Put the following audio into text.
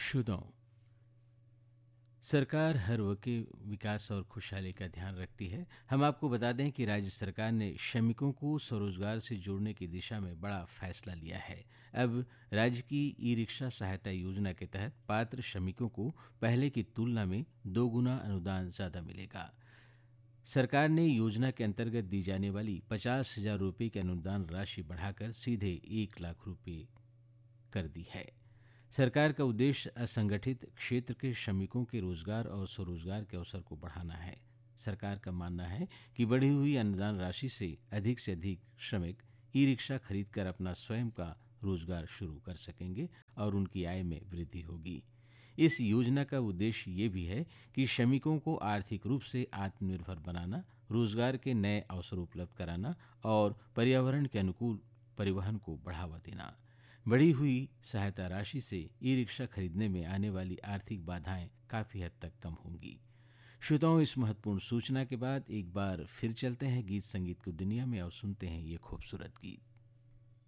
श्रोताओं, सरकार हर वर्ग के विकास और खुशहाली का ध्यान रखती है। हम आपको बता दें कि राज्य सरकार ने श्रमिकों को स्वरोजगार से जोड़ने की दिशा में बड़ा फैसला लिया है। अब राज्य की ई रिक्शा सहायता योजना के तहत पात्र श्रमिकों को पहले की तुलना में 2 गुना अनुदान ज़्यादा मिलेगा। सरकार ने योजना के अंतर्गत दी जाने वाली 50,000 रुपये की अनुदान राशि बढ़ाकर सीधे 1 लाख रुपये कर दी है। सरकार का उद्देश्य असंगठित क्षेत्र के श्रमिकों के रोजगार और स्वरोजगार के अवसर को बढ़ाना है। सरकार का मानना है कि बढ़ी हुई अनुदान राशि से अधिक श्रमिक ई रिक्शा खरीदकर अपना स्वयं का रोजगार शुरू कर सकेंगे और उनकी आय में वृद्धि होगी। इस योजना का उद्देश्य ये भी है कि श्रमिकों को आर्थिक रूप से आत्मनिर्भर बनाना, रोजगार के नए अवसर उपलब्ध कराना और पर्यावरण के अनुकूल परिवहन को बढ़ावा देना। बढ़ी हुई सहायता राशि से ई रिक्शा खरीदने में आने वाली आर्थिक बाधाएं काफी हद तक कम होंगी। श्रोताओं, इस महत्वपूर्ण सूचना के बाद एक बार फिर चलते हैं गीत संगीत की दुनिया में और सुनते हैं ये खूबसूरत गीत।